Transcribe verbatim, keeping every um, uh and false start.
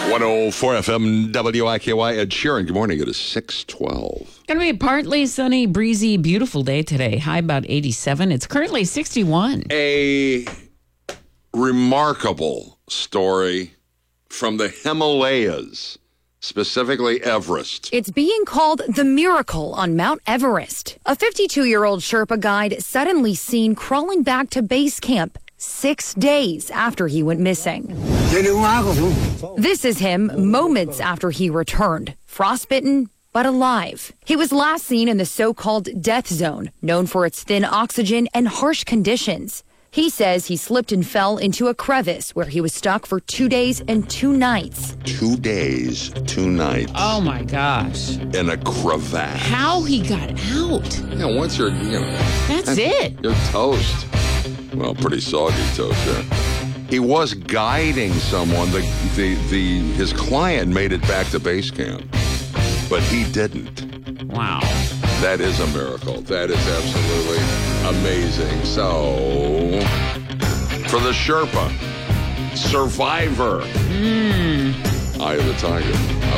one oh four F M W I K Y. Ed Sheeran, good morning. It is six twelve. Going to be a partly sunny, breezy, beautiful day today. High about eighty-seven. It's currently sixty-one. A remarkable story from the Himalayas, specifically Everest. It's being called the miracle on Mount Everest. A fifty-two-year-old Sherpa guide suddenly seen crawling back to base camp six days after he went missing. This is him moments after he returned, frostbitten but alive. He was last seen in the so-called death zone, known for its thin oxygen and harsh conditions. He says he slipped and fell into a crevice where he was stuck for two days and two nights. Two days, two nights. Oh, my gosh. In a crevasse. How he got out. Yeah, once you're, you know. That's it. You're toast. Well, pretty soggy toast there. He was guiding someone. The, the, the, his client made it back to base camp, but he didn't. Wow. That is a miracle. That is absolutely amazing. So, for the Sherpa, Survivor, Mm. Eye of the Tiger. How